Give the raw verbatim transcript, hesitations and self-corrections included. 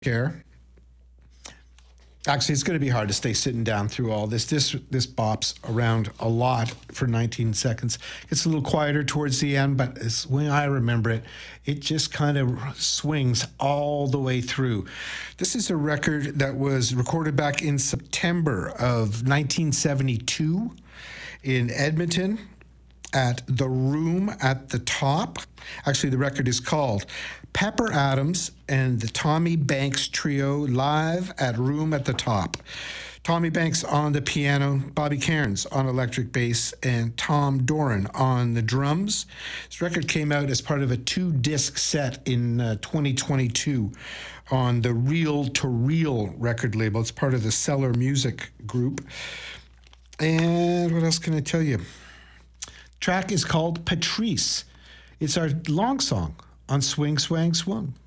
care. Actually, it's going to be hard to stay sitting down through all this. This this bops around a lot for nineteen seconds. It's a little quieter towards the end, but as when I remember it, it just kind of swings all the way through. This is a record that was recorded back in September of nineteen seventy-two in Edmonton at the Room at the Top. Actually, the record is called Pepper Adams and the Tommy Banks Trio live at Room at the Top. Tommy Banks on the piano, Bobby Cairns on electric bass, and Tom Doran on the drums. This record came out as part of a two-disc set in uh, twenty twenty-two on the Reel to Reel record label. It's part of the Cellar Music Group. And what else can I tell you? Track is called Patrice. It's our long song on Swing, Swang, Swung.